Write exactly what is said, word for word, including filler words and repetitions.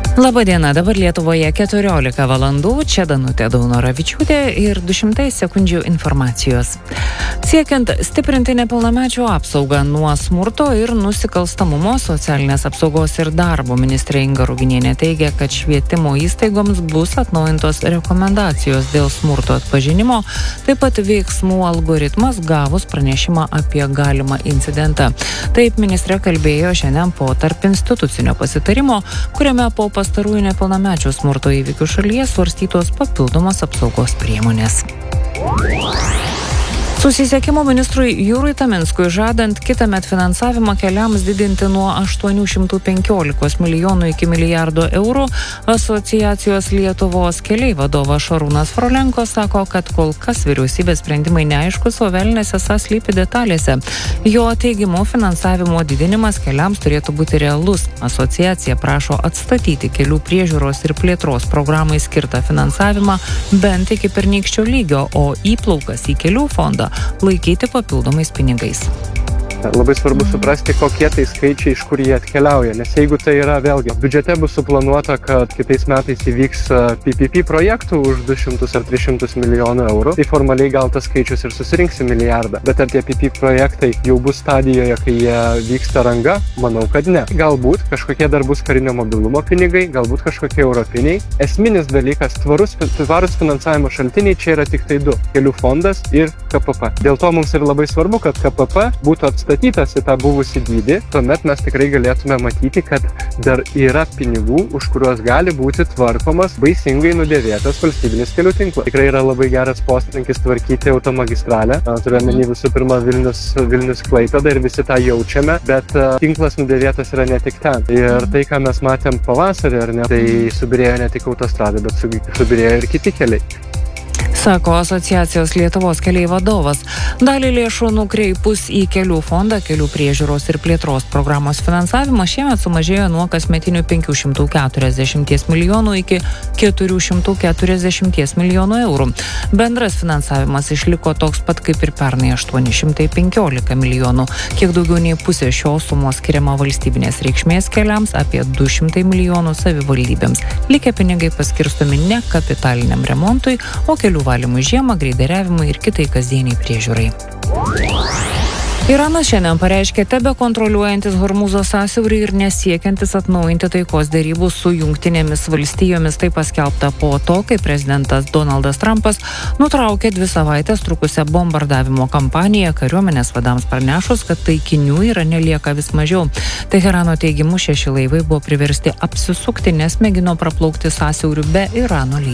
Labadiena, dabar Lietuvoje keturiolika valandų, čia Danutė Daunoravičiūtė ir du šimtai sekundžių informacijos. Siekiant stiprinti nepilnamečių apsaugą nuo smurto ir nusikalstamumo, socialinės apsaugos ir darbo ministrė Inga Ruginienė teigia, kad švietimo įstaigoms bus atnaujintos rekomendacijos dėl smurto atpažinimo, taip pat veiksmų algoritmas gavus pranešimą apie galimą incidentą. Taip ministrė kalbėjo šiandien po tarp institucinio pasitarimo, kuriame po pastarųjų nepilnamečių smurto įvykių šalyje svarstytos papildomos apsaugos priemonės. Susisiekimo ministrui Jūrui Taminskui žadant kitąmet finansavimą keliams didinti nuo aštuonių šimtų penkiolikos milijonų iki milijardo eurų, asociacijos Lietuvos keliai vadovas Šarūnas Frolenko sako, kad kol kas vyriausybės sprendimai neaiškus, o velnias esąs slypi detalėse. Jo teigimu finansavimo didinimas keliams turėtų būti realus. Asociacija prašo atstatyti kelių priežiūros ir plėtros programai skirtą finansavimą bent iki pernykščio lygio, o įplaukas į kelių fondą laikyti papildomais pinigais. Labai svarbu suprasti, kokie tai skaičiai, iš kur jie atkeliauja, nes jeigu tai yra vėlgi, biudžete bus suplanuota, kad kitais metais įvyks P P P projektų už du šimtus ar tris šimtus milijonų eurų, tai formaliai gal tas skaičius ir susirinks į milijardą, bet ar tie P P P projektai jau bus stadijoje, kai jie vyksta ranga? Manau, kad ne. Galbūt kažkokie dar bus karinio mobilumo pinigai, galbūt kažkokie europiniai. Esminis dalykas, tvarus, tvarus finansavimo šaltiniai čia yra tik tai du – kelių fondas ir K P P. Dėl to mums ir labai svarbu, kad K P P būtų atstatytas statytas į tą buvusį dydį, tuomet mes tikrai galėtume matyti, kad dar yra pinigų, už kuriuos gali būti tvarkomas baisingai nudėvėtas valstybinis kelių tinklas. Tikrai yra labai geras poslinkis tvarkyti automagistralę. Turiu omeny visų pirma Vilnius, Vilnius Klaipėda ir visi tą jaučiame, bet uh, tinklas nudėvėtas yra ne tik ten. Ir tai, ką mes matėm pavasarį, ar ne, tai subirėjo ne tik autostrada, bet subirėjo ir kiti keliai. Sako asociacijos Lietuvos keliai vadovas. Dalį lėšų nukreipus į kelių fondą, kelių priežiūros ir plėtros programos finansavimą šiemet sumažėjo nuo kasmetinių penkių šimtų keturiasdešimties milijonų iki keturių šimtų keturiasdešimties milijonų eurų. Bendras finansavimas išliko toks pat kaip ir pernai aštuoni šimtai penkiolika milijonų. Kiek daugiau nei pusė šios sumos skiriama valstybinės reikšmės keliams, apie du šimtai milijonų savivaldybėms. Likę pinigai paskirstomi ne kapitaliniam remontui, o kelių valymui žiemą, greideriavimui ir kitai kasdieniai priežiūrai. Iranas šiandien pareiškė tebe kontroliuojantis Hormūzo sąsiaurį ir nesiekiantis atnaujinti taikos derybų su Jungtinėmis valstijomis. Tai paskelbta po to, kai prezidentas Donaldas Trumpas nutraukė dvi savaitės trukusią bombardavimo kampaniją kariuomenės vadams pranešus, kad taikinių Irane lieka vis mažiau. Teherano teigimu šeši laivai buvo priversti apsisukti, nes mėgino praplaukti sąsiauriu be Irano lyderių.